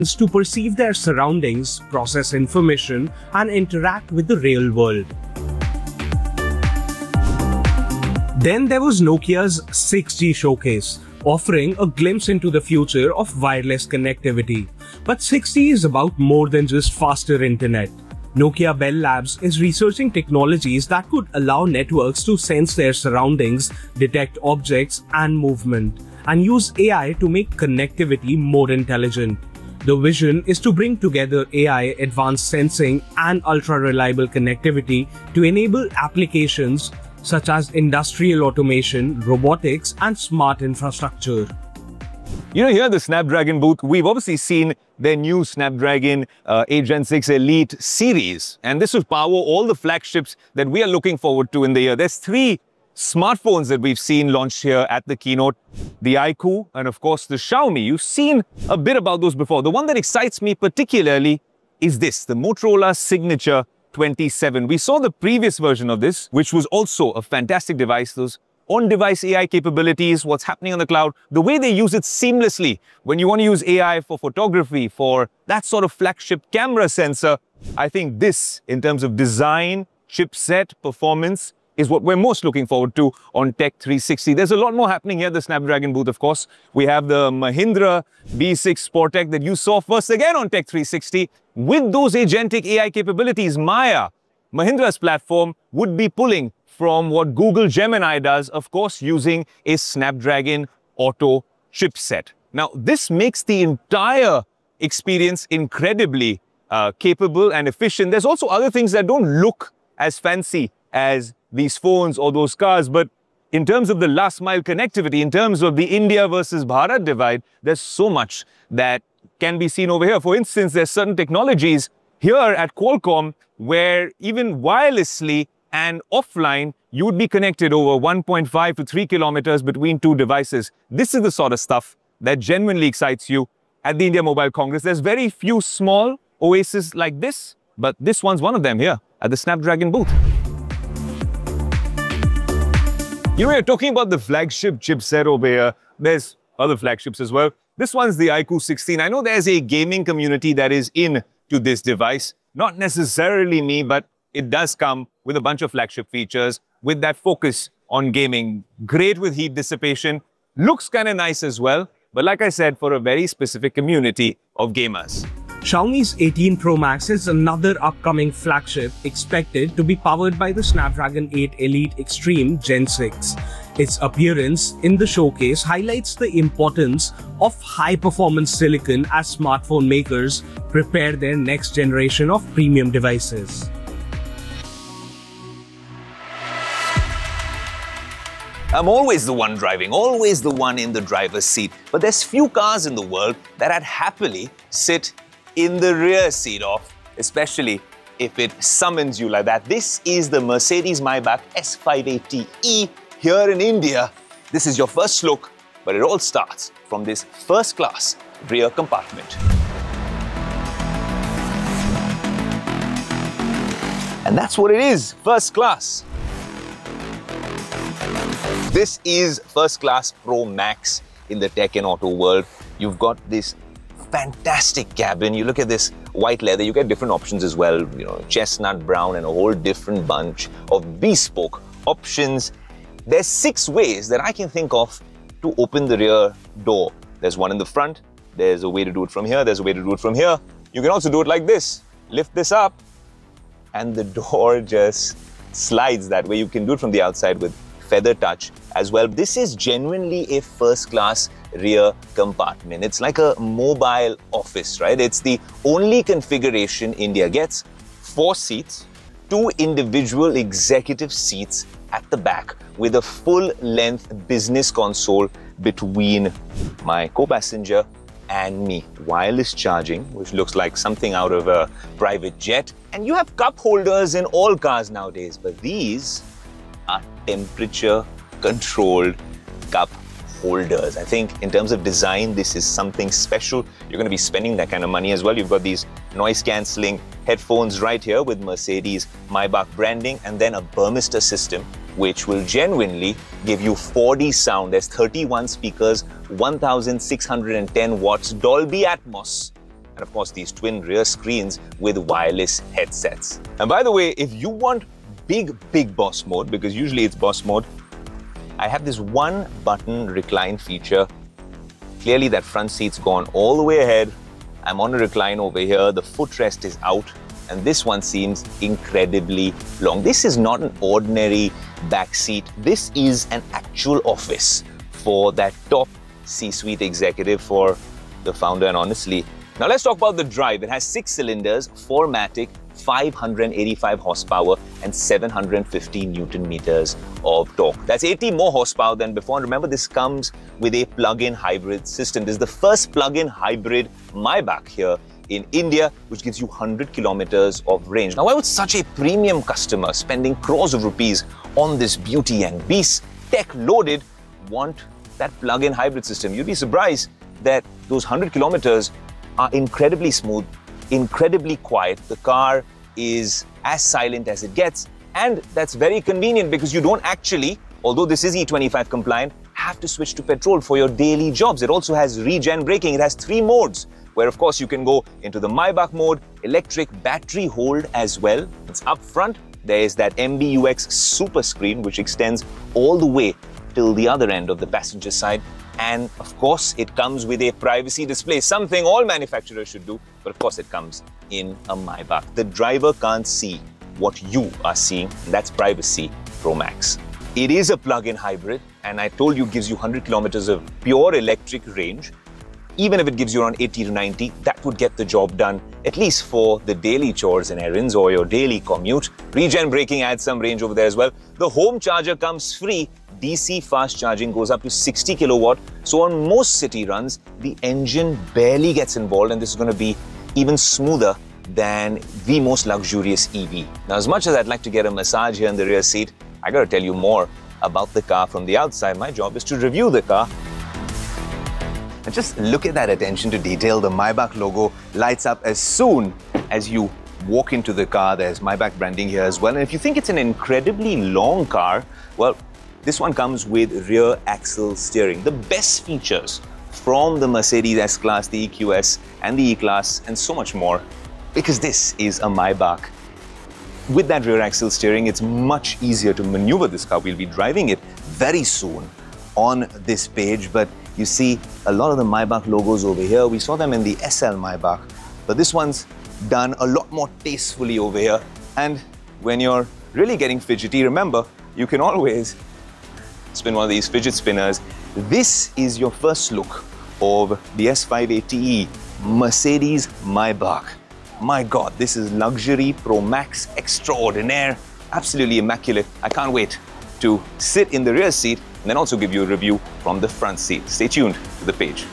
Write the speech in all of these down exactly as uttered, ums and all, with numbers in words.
to perceive their surroundings, process information, and interact with the real world. Then there was Nokia's six G showcase, offering a glimpse into the future of wireless connectivity. But six G is about more than just faster internet. Nokia Bell Labs is researching technologies that could allow networks to sense their surroundings, detect objects and movement, and use A I to make connectivity more intelligent. The vision is to bring together A I, advanced sensing, and ultra-reliable connectivity to enable applications such as industrial automation, robotics, and smart infrastructure. You know, here at the Snapdragon booth, we've obviously seen their new Snapdragon uh, eight Gen six Elite series, and this will power all the flagships that we are looking forward to in the year. There's three smartphones that we've seen launched here at the keynote, the iQOO and of course the Xiaomi. You've seen a bit about those before. The one that excites me particularly is this, the Motorola Signature twenty-seven. We saw the previous version of this, which was also a fantastic device. Those on-device A I capabilities, what's happening on the cloud, the way they use it seamlessly. When you want to use A I for photography, for that sort of flagship camera sensor, I think this, in terms of design, chipset, performance, is what we're most looking forward to on Tech three sixty. There's a lot more happening here at the Snapdragon booth, of course. We have the Mahindra B six Sportec that you saw first again on Tech three sixty. With those agentic A I capabilities, Maya, Mahindra's platform, would be pulling from what Google Gemini does, of course, using a Snapdragon Auto chipset. Now, this makes the entire experience incredibly uh, capable and efficient. There's also other things that don't look as fancy as these phones or those cars, but in terms of the last mile connectivity, in terms of the India versus Bharat divide, there's so much that can be seen over here. For instance, there's certain technologies here at Qualcomm where even wirelessly and offline, you would be connected over one point five to three kilometers between two devices. This is the sort of stuff that genuinely excites you at the India Mobile Congress. There's very few small oases like this, but this one's one of them here at the Snapdragon booth. You know, we're talking about the flagship chipset over here. There's other flagships as well. This one's the iQOO sixteen. I know there's a gaming community that is in to this device. Not necessarily me, but it does come with a bunch of flagship features with that focus on gaming. Great with heat dissipation. Looks kind of nice as well. But like I said, for a very specific community of gamers. Xiaomi's eighteen Pro Max is another upcoming flagship expected to be powered by the Snapdragon eight Elite Extreme Gen six. Its appearance in the showcase highlights the importance of high-performance silicon as smartphone makers prepare their next generation of premium devices. I'm always the one driving, always the one in the driver's seat. But there's few cars in the world that I'd happily sit in the rear seat of, especially if it summons you like that. This is the Mercedes-Maybach S five eighty E here in India. This is your first look, but it all starts from this first-class rear compartment. And that's what it is, first class. This is First Class Pro Max in the tech and auto world. You've got this fantastic cabin. You look at this white leather, you get different options as well, you know, chestnut brown and a whole different bunch of bespoke options. There's six ways that I can think of to open the rear door. There's one in the front, there's a way to do it from here, there's a way to do it from here. You can also do it like this. Lift this up and the door just slides that way. You can do it from the outside with feather touch as well. This is genuinely a first-class rear compartment. It's like a mobile office, right? It's the only configuration India gets. Four seats, two individual executive seats at the back with a full-length business console between my co-passenger and me. Wireless charging, which looks like something out of a private jet. And you have cup holders in all cars nowadays, but these are temperature-controlled cup holders. I think in terms of design, this is something special. You're going to be spending that kind of money as well. You've got these noise-cancelling headphones right here with Mercedes Maybach branding, and then a Burmester system, which will genuinely give you four D sound. There's thirty-one speakers, one thousand six hundred ten watts, Dolby Atmos, and of course these twin rear screens with wireless headsets. And by the way, if you want big, big boss mode, because usually it's boss mode, I have this one button recline feature. Clearly that front seat's gone all the way ahead. I'm on a recline over here, the footrest is out, and this one seems incredibly long. This is not an ordinary back seat. This is an actual office for that top C-suite executive, for the founder, and honestly. Now let's talk about the drive. It has six cylinders, four matic, five hundred eighty-five horsepower and seven hundred fifty newton meters of torque. That's eighty more horsepower than before. And remember, this comes with a plug-in hybrid system. This is the first plug-in hybrid Maybach here in India, which gives you one hundred kilometers of range. Now, why would such a premium customer spending crores of rupees on this beauty and beast, tech-loaded, want that plug-in hybrid system? You'd be surprised that those one hundred kilometers are incredibly smooth, incredibly quiet. The car is as silent as it gets, and that's very convenient because you don't actually, although this is E twenty-five compliant, have to switch to petrol for your daily jobs. It also has regen braking. It has three modes, where of course you can go into the Maybach mode, electric battery hold as well. It's up front. There is that M B U X super screen, which extends all the way till the other end of the passenger side. And of course, it comes with a privacy display, something all manufacturers should do. But of course, it comes in a Maybach. The driver can't see what you are seeing, and that's Privacy Pro Max. It is a plug-in hybrid, and I told you it gives you one hundred kilometers of pure electric range. Even if it gives you around eighty to ninety, that would get the job done, at least for the daily chores and errands or your daily commute. Regen braking adds some range over there as well. The home charger comes free. D C fast charging goes up to sixty kilowatt. So on most city runs, the engine barely gets involved, and this is going to be even smoother than the most luxurious E V. Now, as much as I'd like to get a massage here in the rear seat, I got to tell you more about the car from the outside. My job is to review the car. And just look at that attention to detail. The Maybach logo lights up as soon as you walk into the car. There's Maybach branding here as well. And if you think it's an incredibly long car, well, this one comes with rear axle steering. The best features from the Mercedes S-Class, the E Q S, and the E-Class, and so much more, because this is a Maybach. With that rear axle steering, it's much easier to maneuver this car. We'll be driving it very soon on this page, but you see a lot of the Maybach logos over here. We saw them in the S L Maybach, but this one's done a lot more tastefully over here. And when you're really getting fidgety, remember, you can always spin one of these fidget spinners. This is your first look of the S five eighty E Mercedes Maybach. My God, this is luxury Pro Max extraordinaire, absolutely immaculate. I can't wait to sit in the rear seat and then also give you a review from the front seat. Stay tuned to the page.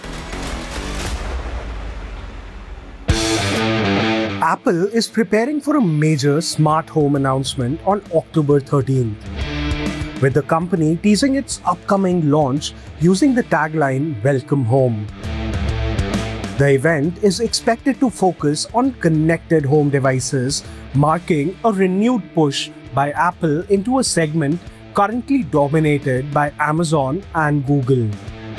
Apple is preparing for a major smart home announcement on October thirteenth, with the company teasing its upcoming launch using the tagline "Welcome Home." The event is expected to focus on connected home devices, marking a renewed push by Apple into a segment currently dominated by Amazon and Google.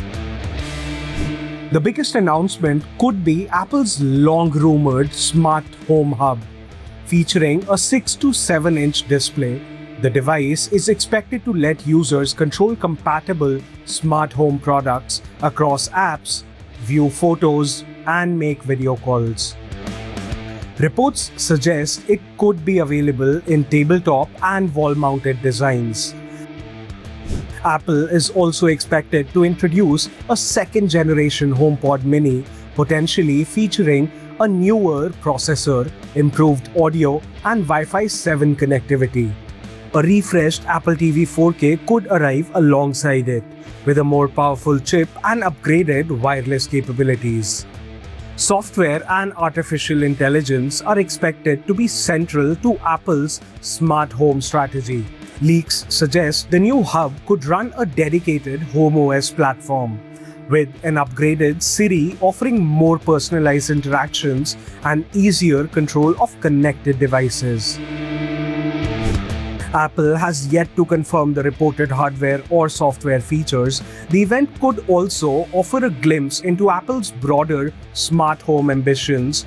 The biggest announcement could be Apple's long-rumored Smart Home Hub, featuring a six to seven inch display. The device is expected to let users control compatible smart home products across apps, view photos, and make video calls. Reports suggest it could be available in tabletop and wall-mounted designs. Apple is also expected to introduce a second-generation HomePod Mini, potentially featuring a newer processor, improved audio, and Wi-Fi seven connectivity. A refreshed Apple T V four K could arrive alongside it, with a more powerful chip and upgraded wireless capabilities. Software and artificial intelligence are expected to be central to Apple's smart home strategy. Leaks suggest the new hub could run a dedicated HomeOS platform, with an upgraded Siri offering more personalized interactions and easier control of connected devices. Apple has yet to confirm the reported hardware or software features. The event could also offer a glimpse into Apple's broader smart home ambitions,